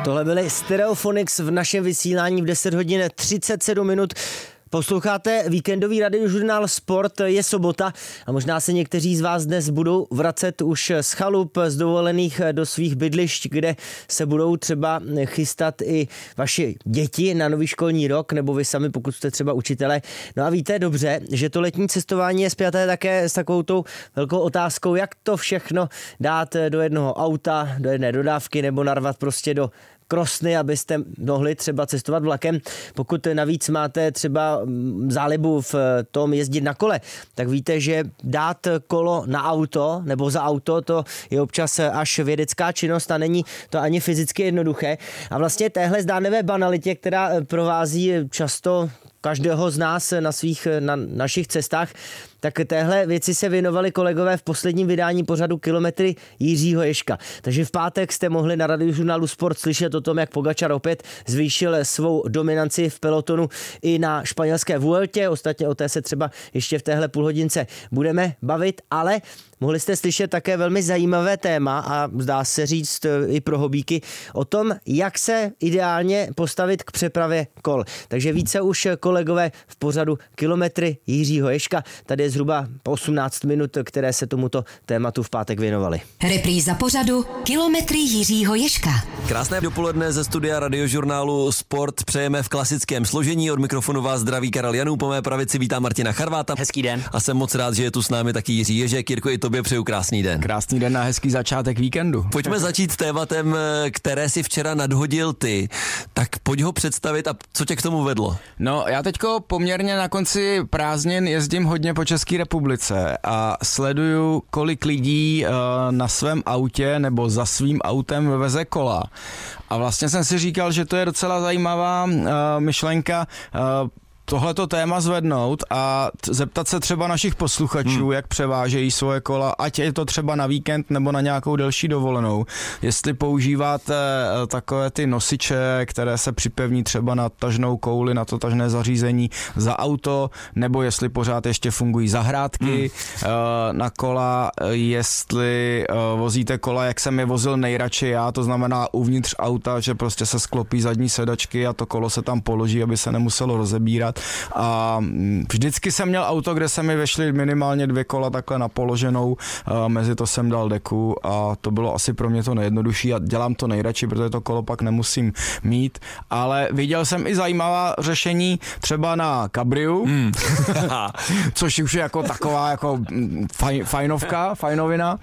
Tohle byly Stereophonics v našem vysílání v 10 hodin 37 minut. Posloucháte víkendový radiožurnál Sport, je sobota a možná se někteří z vás dnes budou vracet už z chalup, z dovolených do svých bydlišť, kde se budou třeba chystat i vaši děti na nový školní rok, nebo vy sami, pokud jste třeba učitelé. No a víte dobře, že to letní cestování je spjaté také s takovou tou velkou otázkou, jak to všechno dát do jednoho auta, do jedné dodávky nebo narvat prostě do krosny, abyste mohli třeba cestovat vlakem. Pokud navíc máte třeba zálibu v tom jezdit na kole, tak víte, že dát kolo na auto nebo za auto, to je občas až vědecká činnost a není to ani fyzicky jednoduché. A vlastně téhle zdánlivé banalitě, která provází často každého z nás na našich cestách, tak téhle věci se věnovali kolegové v posledním vydání pořadu Kilometry Jiřího Ježka. Takže v pátek jste mohli na radiožurnálu Sport slyšet o tom, jak Pogačar opět zvýšil svou dominanci v pelotonu i na španělské Vueltě. Ostatně o té se třeba ještě v téhle půlhodince budeme bavit, ale mohli jste slyšet také velmi zajímavé téma a zdá se říct i pro hobíky o tom, jak se ideálně postavit k přepravě kol. Takže více už kolegové v pořadu Kilometry Jiřího Ježka. Tady je zhruba 18 minut, které se tomuto tématu v pátek věnovali. Repríza pořadu Kilometry Jiřího Ježka. Krásné dopoledne ze studia radiožurnálu Sport přejeme v klasickém složení. Od mikrofonu vás zdraví Karel Janů, po mé pravici vítám Martina Charváta. Hezký den. A jsem moc rád, že je tu s námi taky Jiří Ježek. Jirko, i tobě přeju krásný den. Krásný den a hezký začátek víkendu. Pojďme začít tématem, které si včera nadhodil ty. Tak pojď ho představit a co tě k tomu vedlo? No, já teďko poměrně na konci prázdnin jezdím hodně po České republice a sleduju, kolik lidí na svém autě nebo za svým autem veze kola. A vlastně jsem si říkal, že to je docela zajímavá myšlenka, tohleto téma zvednout a zeptat se třeba našich posluchačů, jak převážejí svoje kola, ať je to třeba na víkend nebo na nějakou delší dovolenou. Jestli používáte takové ty nosiče, které se připevní třeba na tažnou kouli, na to tažné zařízení za auto, nebo jestli pořád ještě fungují zahrádky na kola, jestli vozíte kola, jak jsem je vozil nejradši já, to znamená uvnitř auta, že prostě se sklopí zadní sedačky a to kolo se tam položí, aby se nemuselo rozebírat. A vždycky jsem měl auto, kde se mi vešly minimálně 2 kola takhle na položenou, mezi to jsem dal deku a to bylo asi pro mě to nejjednodušší a dělám to nejradši, protože to kolo pak nemusím mít, ale viděl jsem i zajímavá řešení třeba na kabriu, což už je jako taková jako fajnovina,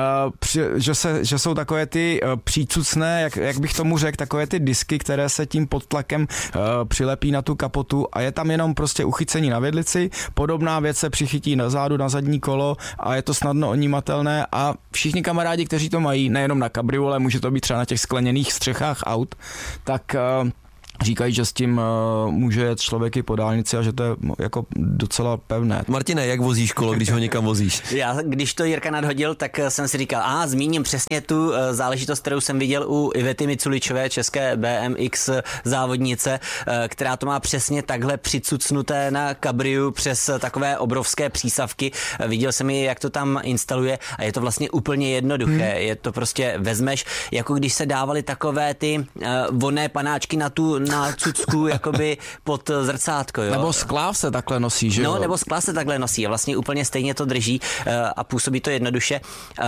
že jsou takové ty přícucné, jak bych tomu řekl, takové ty disky, které se tím podtlakem přilepí na tu kapotu a je tam jenom prostě uchycení na vidlici, podobná věc se přichytí na zádu, na zadní kolo a je to snadno onímatelné a všichni kamarádi, kteří to mají, nejenom na kabriu, ale může to být třeba na těch skleněných střechách aut, tak říkají, že s tím může jet člověk i po dálnici a že to je jako docela pevné. Martine, jak vozíš kolo, když ho někam vozíš? Já, když to Jirka nadhodil, tak jsem si říkal, zmíním přesně tu záležitost, kterou jsem viděl u Ivety Miculičové, české BMX závodnice, která to má přesně takhle přicucnuté na kabriu přes takové obrovské přísavky. Viděl jsem ji, jak to tam instaluje a je to vlastně úplně jednoduché. Je to prostě vezmeš, jako když se dávaly takové ty vonné panáčky na cucku jakoby pod zrcátko, jo. Nebo skláv se takhle nosí, že jo? No, nebo skláv se takhle nosí a vlastně úplně stejně to drží a působí to jednoduše.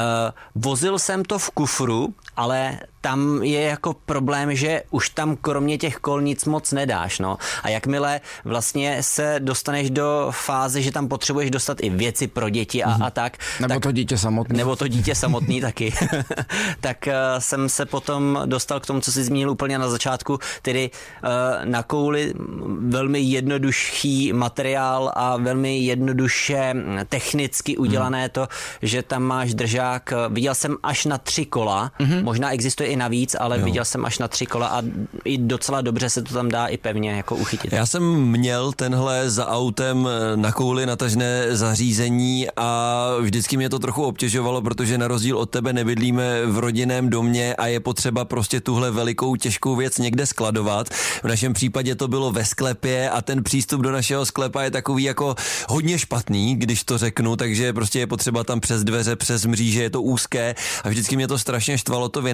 Vozil jsem to v kufru, ale tam je jako problém, že už tam kromě těch kol nic moc nedáš, no. A jakmile vlastně se dostaneš do fáze, že tam potřebuješ dostat i věci pro děti a tak. Nebo to dítě samotné. Nebo to dítě samotný taky. Tak jsem se potom dostal k tomu, co jsi zmínil úplně na začátku, tedy na kouli velmi jednoduchý materiál a velmi jednoduše technicky udělané to, že tam máš držák. Viděl jsem až na 3 kola, možná existuje i navíc, ale viděl jsem až na 3 kola a i docela dobře se to tam dá i pevně jako uchytit. Já jsem měl tenhle za autem na kouli natažné zařízení a vždycky mě to trochu obtěžovalo, protože na rozdíl od tebe nebydlíme v rodinném domě a je potřeba prostě tuhle velikou těžkou věc někde skladovat. V našem případě to bylo ve sklepě a ten přístup do našeho sklepa je takový jako hodně špatný, když to řeknu, takže prostě je potřeba tam přes dveře, přes mříže, je to úzké a vždycky mě to strašně štvalo to vynášet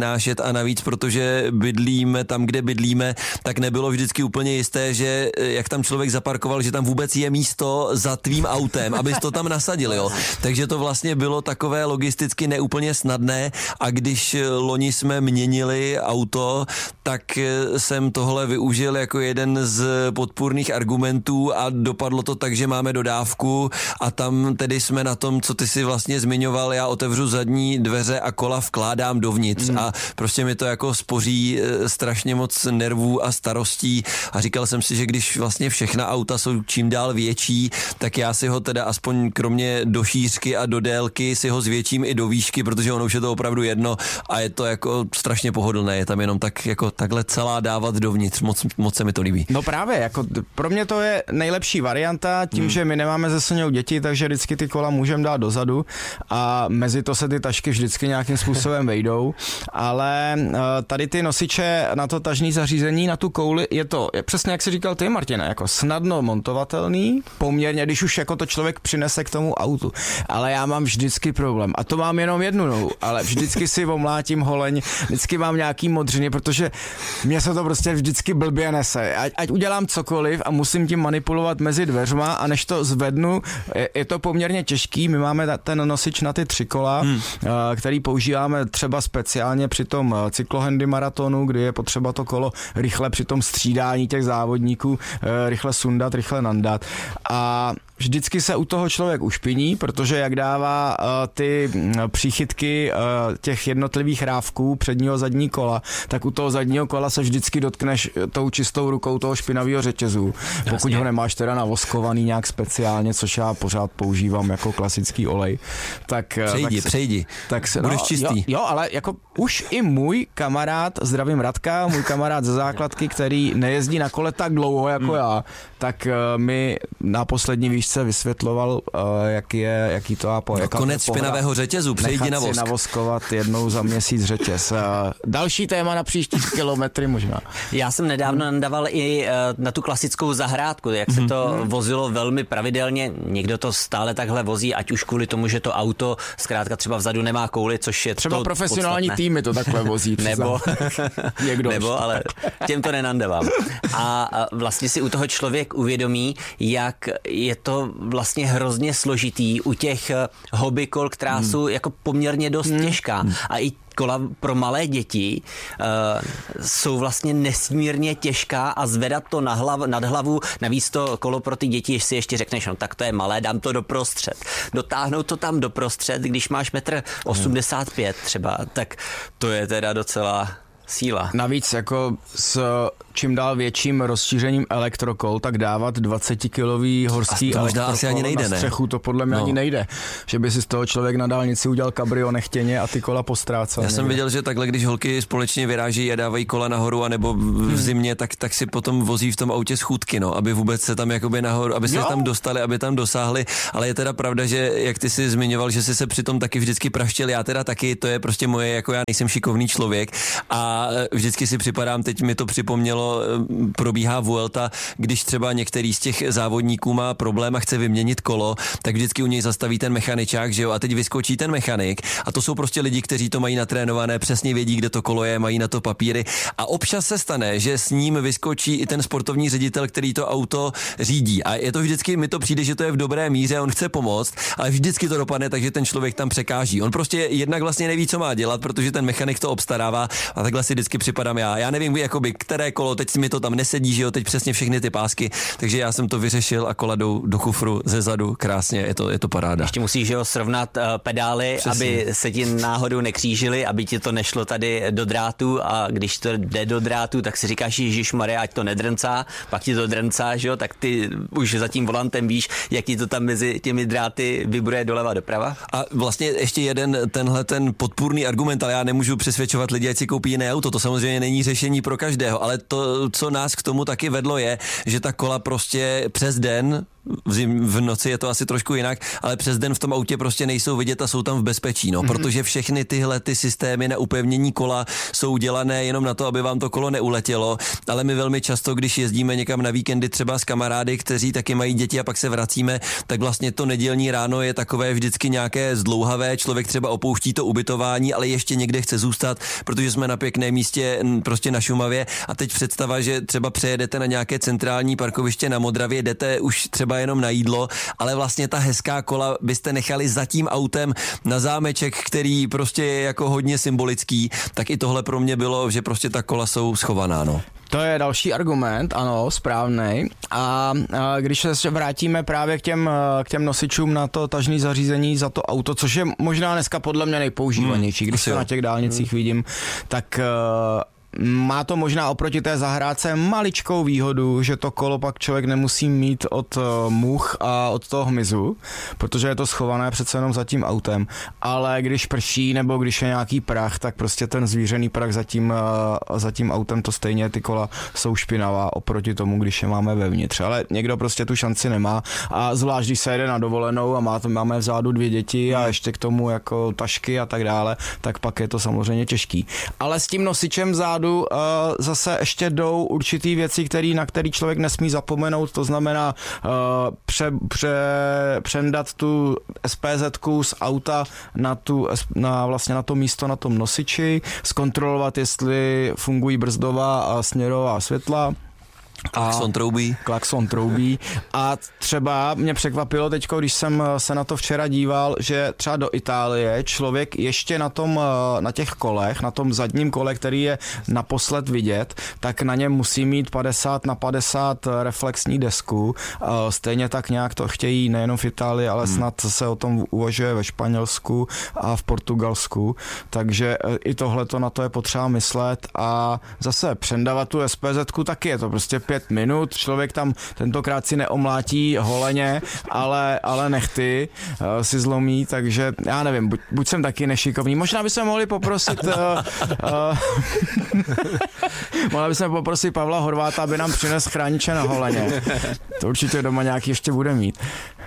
a navíc, protože bydlíme tam, kde bydlíme, tak nebylo vždycky úplně jisté, že jak tam člověk zaparkoval, že tam vůbec je místo za tvým autem, abys to tam nasadil, jo. Takže to vlastně bylo takové logisticky neúplně snadné a když loni jsme měnili auto, tak jsem tohle využil jako jeden z podpůrných argumentů a dopadlo to tak, že máme dodávku a tam tedy jsme na tom, co ty si vlastně zmiňoval, já otevřu zadní dveře a kola vkládám dovnitř a prostě mi to jako spoří strašně moc nervů a starostí a říkal jsem si, že když vlastně všechna auta jsou čím dál větší, tak já si ho teda aspoň kromě do šířky a do délky si ho zvětším i do výšky, protože ono už je to opravdu jedno a je to jako strašně pohodlné, je tam jenom tak jako takhle celá dávat dovnitř, moc se mi to líbí. No právě, jako pro mě to je nejlepší varianta, tím, že my nemáme ze Soňou děti, takže vždycky ty kola můžeme dát dozadu a mezi to se ty tašky vždycky nějakým způsobem vejdou, ale tady ty nosiče na to tažní zařízení, na tu kouli, je přesně jak jsi říkal ty, Martina, jako snadno montovatelný, poměrně, když už jako to člověk přinese k tomu autu, ale já mám vždycky problém a to mám jenom jednu, ale vždycky si omlátím holeň, vždycky mám nějaký modřiny, protože mě se to prostě vždycky blbě nese, ať udělám cokoliv a musím tím manipulovat mezi dveřma a než to zvednu, je to poměrně těžký, my máme ten nosič na ty 3 kola, který používáme třeba speciálně při tom cyklohandy maratonu, kdy je potřeba to kolo rychle při tom střídání těch závodníků rychle sundat, rychle nandat a vždycky se u toho člověk ušpiní, protože jak dává ty příchytky těch jednotlivých rávků předního zadní kola, tak u toho zadního kola se vždycky dotkneš tou čistou rukou toho špinavého řetězu. Jasně. Pokud ho nemáš teda navoskovaný nějak speciálně, což já pořád používám jako klasický olej. Tak přejdi. Tak se, budeš čistý. Jo, ale jako už i můj kamarád, zdravím Radka, můj kamarád ze základky, který nejezdí na kole tak dlouho jako já, tak mi na poslední výšce vysvětloval, jaký to a konec špinavého řetězu, přejdi na vosk. Si navoskovat jednou za měsíc řetěz. Další téma na příští kilometry možná. Já jsem nedávno nadával i na tu klasickou zahrádku, jak se to vozilo velmi pravidelně. Někdo to stále takhle vozí, ať už kvůli tomu, že to auto zkrátka třeba vzadu nemá kouli, což je třeba to profesionální týmy to takhle vozí. nebo, ale těm to nenandavám. A vlastně si u toho člověk uvědomí, jak je to vlastně hrozně složitý u těch hobbykol, která jsou jako poměrně dost těžká. A i kola pro malé děti jsou vlastně nesmírně těžká a zvedat to nad hlavu, navíc to kolo pro ty děti, si ještě řekneš, no tak to je malé, dám to doprostřed. Dotáhnout to tam doprostřed, když máš 1,85 m třeba, tak to je teda docela síla. Navíc jako s čím dál větším rozšířením elektrokol, tak dávat 20-kilový horský elektrokol na střechu, to podle mě ani nejde. Že by si z toho člověk na dálnici udělal kabrio nechtěně a ty kola postrácel. Já jsem viděl, že takhle, když holky společně vyráží a dávají kola nahoru, anebo v zimě, tak si potom vozí v tom autě schůdky, aby vůbec se tam jakoby nahoru, aby se tam dostali, aby tam dosáhli, ale je teda pravda, že jak ty si zmiňoval, že jsi se přitom taky vždycky praštil, já teda taky, to je prostě moje, jako já nejsem šikovný člověk a vždycky si připadám, teď mi to připomnělo, probíhá Vuelta, když třeba některý z těch závodníků má problém a chce vyměnit kolo, tak vždycky u něj zastaví ten mechaničák, že jo, a teď vyskočí ten mechanik a to jsou prostě lidi, kteří to mají natrénované, přesně vědí, kde to kolo je, mají na to papíry a občas se stane, že s ním vyskočí i ten sportovní ředitel, který to auto řídí a je to vždycky, mi to přijde, že to je v dobré míře, on chce pomoct, ale vždycky to dopadne, takže ten člověk tam překáží. On prostě jednak vlastně neví, co má dělat, protože ten mechanik to obstarává a takhle si vždycky připadám já. Já nevím, jakoby, které kolo, teď mi to tam nesedí, že jo, teď přesně všechny ty pásky, takže já jsem to vyřešil a kola jdou do kufru ze zadu, krásně, je to paráda. Ještě musíš, že jo, srovnat pedály, přesně, aby se ti náhodou nekřížily, aby ti to nešlo tady do drátu a když to jde do drátu, tak si říkáš, ježišmarja, ať to nedrncá, pak ti to drncá, že jo, tak ty už za tím volantem víš, jak ti to tam mezi těmi dráty vybruje doleva doprava. A vlastně ještě jeden ten podpůrný argument, ale já nemůžu přesvědčovat lidi, ať si koupí jiné auto, to samozřejmě není řešení pro každého, ale to, co nás k tomu taky vedlo, je, že ta kola prostě přes den v noci je to asi trošku jinak, ale přes den v tom autě prostě nejsou vidět a jsou tam v bezpečí, no, protože všechny tyhle ty systémy na upevnění kola jsou dělané jenom na to, aby vám to kolo neuletělo, ale my velmi často, když jezdíme někam na víkendy třeba s kamarády, kteří taky mají děti a pak se vracíme, tak vlastně to nedělní ráno je takové vždycky nějaké zdlouhavé, člověk třeba opouští to ubytování, ale ještě někde chce zůstat, protože jsme na pěkném místě prostě na Šumavě a teď představa, že třeba přejedete na nějaké centrální parkoviště na Modravě, jdete už třeba jenom na jídlo, ale vlastně ta hezká kola byste nechali za tím autem na zámeček, který prostě je jako hodně symbolický, tak i tohle pro mě bylo, že prostě ta kola jsou schovaná, no. To je další argument, ano, správnej. A když se ještě vrátíme právě k těm nosičům na to tažné zařízení za to auto, což je možná dneska podle mě nejpoužívanější, když se na těch dálnicích vidím, tak má to možná oproti té zahrádce maličkou výhodu, že to kolo pak člověk nemusí mít od much a od toho hmyzu, protože je to schované přece jenom za tím autem, ale když prší nebo když je nějaký prach, tak prostě ten zvířený prach za tím autem, to stejně ty kola jsou špinavá oproti tomu, když je máme vevnitř, ale někdo prostě tu šanci nemá a zvlášť, když se jede na dovolenou a máme vzadu 2 děti a ještě k tomu jako tašky a tak dále, tak pak je to samozřejmě těžký. Ale s tím nosičem vzadu zase ještě jdou určitý věci, na který člověk nesmí zapomenout, to znamená přendat tu SPZ-ku z auta na to místo na tom nosiči, zkontrolovat, jestli fungují brzdová a směrová světla. Klakson troubí. A třeba mě překvapilo teďko, když jsem se na to včera díval, že třeba do Itálie člověk ještě na těch kolech, na tom zadním kole, který je naposled vidět, tak na něm musí mít 50/50 reflexní desku. Stejně tak nějak to chtějí nejenom v Itálii, ale snad se o tom uvažuje ve Španělsku a v Portugalsku. Takže i tohleto na to je potřeba myslet a zase přendávat tu SPZ-ku taky je to prostě 5 minut, člověk tam tentokrát si neomlátí holeně, ale nechty si zlomí, takže já nevím, buď jsem taky nešikovný. Možná bychom mohli poprosit Pavla Horváta, aby nám přines chrániče na holeně. To určitě doma nějaký ještě bude mít.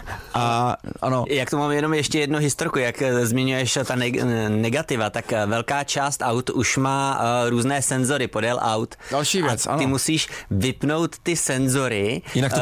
A ano. Jak to mám jenom ještě jednu historku, jak zmiňuješ ta negativa, tak velká část aut už má různé senzory podél aut. Další věc, ano. Ty musíš vypnout ty senzory. Jinak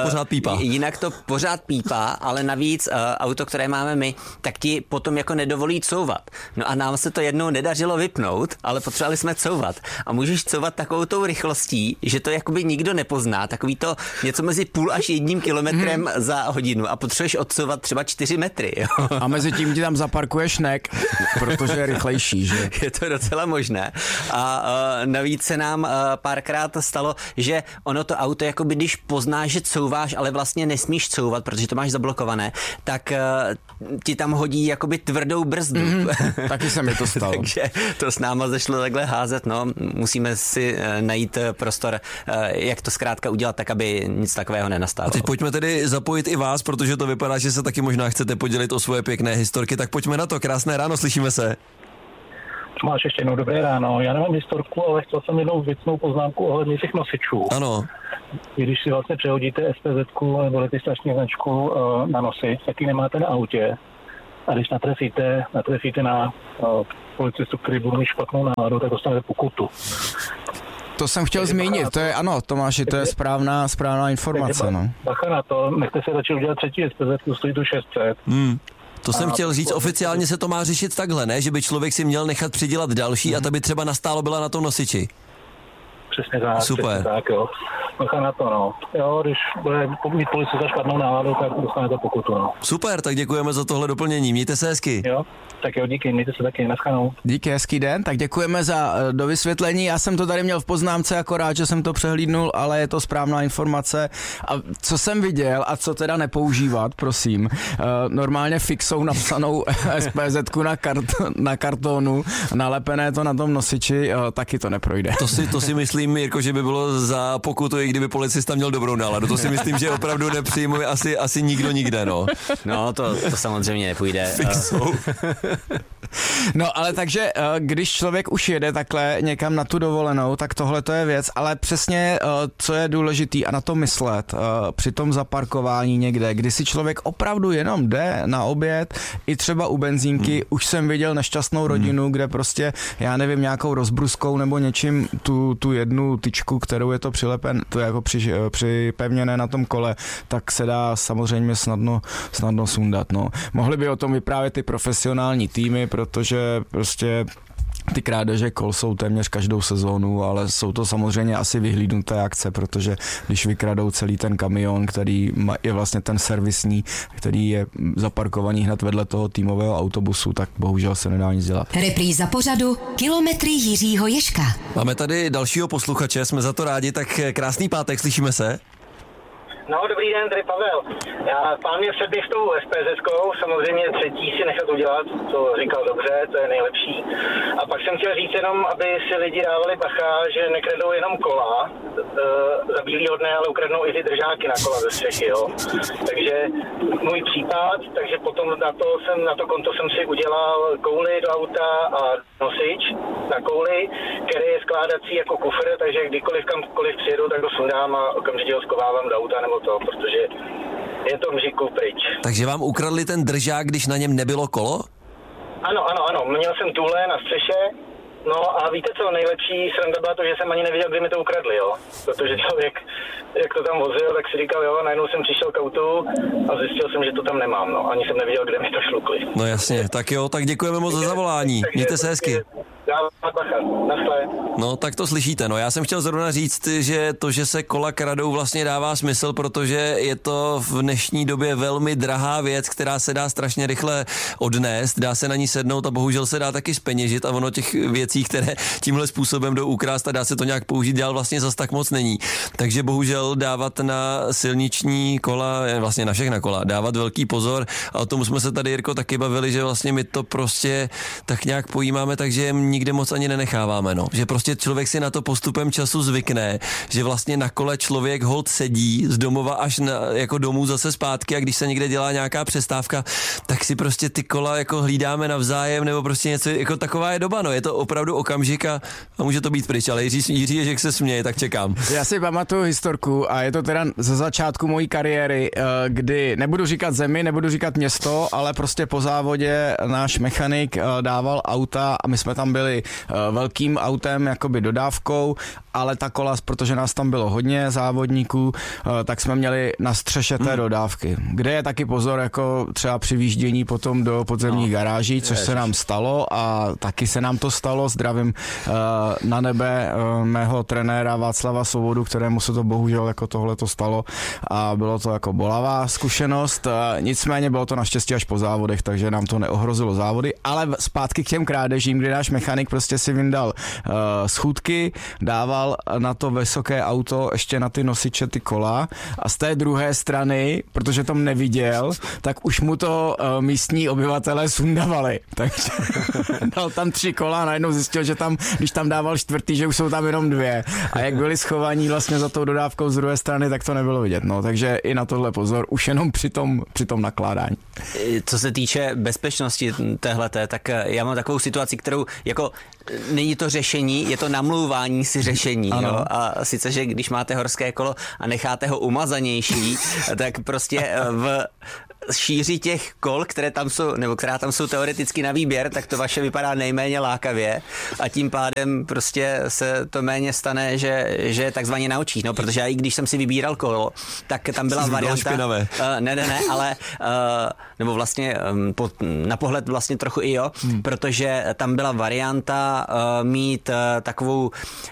to pořád pípá. Ale navíc auto, které máme my, tak ti potom jako nedovolí couvat. No a nám se to jednou nedařilo vypnout, ale potřebovali jsme couvat. A můžeš couvat takovou tou rychlostí, že to jakoby nikdo nepozná, takový to něco mezi 0,5 až 1 kilometrem za hodinu a potřebuješ odsouvat třeba 4 metry. Jo? A mezi tím ti tam zaparkuje šnek, protože je rychlejší, že? Je to docela možné. A navíc se nám párkrát stalo, že ono to auto, jakoby když poznáš, že couváš, ale vlastně nesmíš couvat, protože to máš zablokované, tak ti tam hodí jakoby tvrdou brzdu. Taky se mi to stalo. Takže to s náma zašlo takhle házet, no. Musíme si najít prostor, jak to zkrátka udělat tak, aby nic takového nenastalo. A teď pojďme tedy zapojit i vás, protože to vypadá, že se taky možná chcete podělit o svoje pěkné historky, tak pojďme na to. Krásné ráno, slyšíme se. Máš ještě jednou dobré ráno. Já nemám historku, ale chtěl jsem jednou věcnou poznámku ohledně těch nosičů. Ano. Když si vlastně přehodíte SPZ-ku nebo registrační značku na nosič, tak ji nemáte na autě. A když natrefíte na policistu, který bude mít špatnou náladu, tak dostanete pokutu. To jsem chtěl zmínit, to je ano, Tomáši, to je správná informace. No. Bacha na to, nechte se radši udělat 3. SPZ-ku, stojí tu 600. To jsem chtěl říct, oficiálně se to má řešit takhle, ne? Že by člověk si měl nechat přidělat další a ta by třeba nastálo byla na tom nosiči. Přesně tak. Super. Přesně tak, jo. Bacha na to, no. Jo, když bude mít policista špatnou náladu, tak dostanete pokutu, no. Super, tak děkujeme za tohle doplnění. Mějte se hezky. Jo, tak jo, díky, mějte se taky, naschledanou. Díky, hezký den, tak děkujeme za dovysvětlení. Já jsem to tady měl v poznámce, akorát, že jsem to přehlídnul, ale je to správná informace. A co jsem viděl a co teda nepoužívat, prosím, normálně fixou napsanou SPZ-ku na kartonu, nalepené to na tom nosiči, taky to neprojde. To si myslím, Jirko, že by bylo za pokutu, i i kdyby policista měl dobrou náladu. To si myslím, že opravdu nepřijmuje asi nikdo nikde, no. No, to samozřejmě nepůjde. No, ale takže, když člověk už jede takhle někam na tu dovolenou, tak tohle to je věc, ale přesně, co je důležitý a na to myslet při tom zaparkování někde, kdy si člověk opravdu jenom jde na oběd, i třeba u benzínky, už jsem viděl nešťastnou rodinu, kde prostě, já nevím, nějakou rozbruskou nebo něčím tu jednu tyčku, kterou je to přilepen, to je jako připevněné na tom kole, tak se dá samozřejmě snadno sundat, no. Mohli by o tom vyprávět ty profesionální týmy, protože prostě ty krádeže kol jsou téměř každou sezónu, ale jsou to samozřejmě asi vyhlídnuté akce, protože když vykradou celý ten kamion, který je vlastně ten servisní, který je zaparkovaný hned vedle toho týmového autobusu, tak bohužel se nedá nic dělat. Repríza pořadu Kilometry Jiřího Ježka. Máme tady dalšího posluchače, jsme za to rádi, tak krásný pátek, slyšíme se? No, dobrý den, tady Pavel. Pán mě předběh s tou SPZ-kou, samozřejmě třetí si nechat udělat, to říkal dobře, to je nejlepší. A pak jsem chtěl říct jenom, aby si lidi dávali bacha, že nekradou jenom kola za bílýho dne, ale ukradnou i ty držáky na kola ze střechy, jo. Takže můj případ, takže potom na to konto jsem si udělal kouli do auta a nosič na kouli, který je skládací jako kufr, takže kdykoliv kamkoliv přijedu, tak ho sundám a okamžitě ho skovávám do auta nebo to, protože je to mžiku pryč. Takže vám ukradli ten držák, když na něm nebylo kolo? Ano. Měl jsem tuhle na střeše, no a víte co, nejlepší sranda byla to, že jsem ani nevěděl, kdy mi to ukradli, jo. Protože člověk, jak to tam vozil, tak si říkal, jo, najednou jsem přišel k autu a zjistil jsem, že to tam nemám, no. Ani jsem nevěděl, kde mi to šlukli. No jasně, tak jo, tak děkujeme moc za zavolání. Mějte se hezky. No, tak to slyšíte. No, já jsem chtěl zrovna říct, že to, že se kola kradou, vlastně dává smysl, protože je to v dnešní době velmi drahá věc, která se dá strašně rychle odnést, dá se na ní sednout a bohužel se dá taky zpeněžit a ono těch věcí, které tímhle způsobem jdou ukrást a dá se to nějak použít, dál vlastně zas tak moc není. Takže bohužel dávat na silniční kola, vlastně na všechna kola, dávat velký pozor a o tom jsme se tady, Jirko, taky bavili, že vlastně my to prostě tak nějak pojímáme, takže nikde moc ani nenecháváme, no. Že prostě člověk si na to postupem času zvykne, že vlastně na kole člověk holt sedí z domova až jako domů zase zpátky a když se někde dělá nějaká přestávka, tak si prostě ty kola jako hlídáme navzájem nebo prostě něco, jako taková je doba, no. Je to opravdu okamžik a může to být pryč, ale Jiří Ježek se směje, tak čekám. Já si pamatuju historku a je to teda ze začátku mojí kariéry, kdy nebudu říkat zemi, nebudu říkat město, ale prostě po závodě náš mechanik dával auta a my jsme tam byli velkým autem, jakoby dodávkou, ale ta kola, protože nás tam bylo hodně závodníků, tak jsme měli na střeše té dodávky, kde je taky pozor, jako třeba při výjíždění potom do podzemních garáží, což se nám stalo a taky se nám to stalo. Zdravím na nebe mého trenéra Václava Svobodu, kterému se to bohužel jako tohle to stalo a bylo to jako bolavá zkušenost, nicméně bylo to naštěstí až po závodech, takže nám to neohrozilo závody, ale zpátky k těm krádežím, kdy náš mechanik prostě si vyndal schůdky, dával na to vysoké auto ještě na ty nosiče ty kola a z té druhé strany, protože tom neviděl, tak už mu to místní obyvatelé sundavali. Takže dal tam 3 kola a najednou zjistil, že tam, když tam dával 4, že už jsou tam jenom 2. A jak byli schovaní vlastně za tou dodávkou z druhé strany, tak to nebylo vidět. No, takže i na tohle pozor, už jenom při tom nakládání. Co se týče bezpečnosti téhleté, tak já mám takovou situaci, kterou jako není to řešení, je to namlouvání si řešení. Jo? A sice, že když máte horské kolo a necháte ho umazanější, tak prostě v šíři těch kol, které tam jsou, nebo která tam jsou teoreticky na výběr, tak to vaše vypadá nejméně lákavě a tím pádem prostě se to méně stane, že je takzvaně na očích, no, protože já i když jsem si vybíral kolo, tak tam byla varianta, ne, ale nebo vlastně na pohled vlastně trochu i jo, protože tam byla varianta mít takovou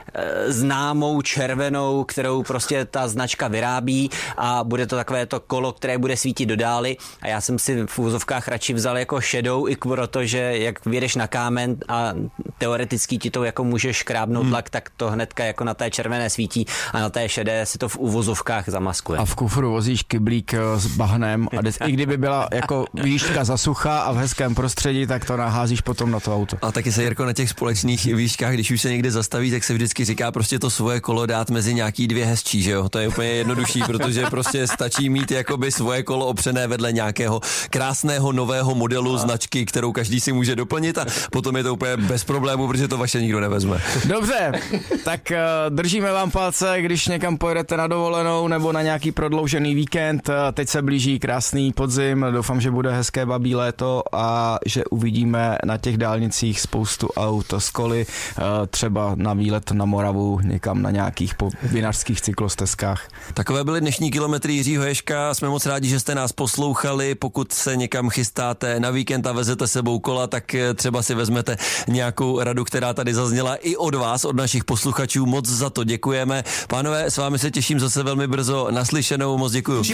známou červenou, kterou prostě ta značka vyrábí a bude to takové to kolo, které bude svítit do dály a já jsem si v úvozovkách radši vzal jako šedou i protože jak vyjedeš na kámen a teoreticky ti to jako můžeš škrábnout tlak, tak to hnedka jako na té červené svítí a na té šedé si to v úvozovkách zamaskuje. A v kufru vozíš kyblík s bahnem a i kdyby byla jako výška zasucha a v hezkém prostředí, tak to naházíš potom na to auto. A taky se, Jirko, na těch společných výškách, když už se někde zastaví, tak se vždycky říká prostě to svoje kolo dát mezi nějaký dvě hezčí, že jo? To je úplně jednodušší, protože prostě stačí mít jakoby svoje kolo opřené vedle nějakého krásného nového modelu značky, kterou každý si může doplnit a potom je to úplně bez problému, protože to vaše nikdo nevezme. Dobře, tak držíme vám palce, když někam pojedete na dovolenou nebo na nějaký prodloužený víkend. Teď se blíží krásný podzim, doufám, že bude hezké babí léto a že uvidíme na těch dálnicích spoustu aut s koly, třeba na výlet na Moravu, někam na nějakých vinařských cyklostezkách. Takové byly dnešní kilometry Jiřího Ježka. Jsme moc rádi, že jste nás poslouchali. Pokud se někam chystáte na víkend a vezete sebou kola, tak třeba si vezmete nějakou radu, která tady zazněla i od vás, od našich posluchačů. Moc za to děkujeme. Pánové, s vámi se těším zase velmi brzo. Naslyšenou, moc děkuju.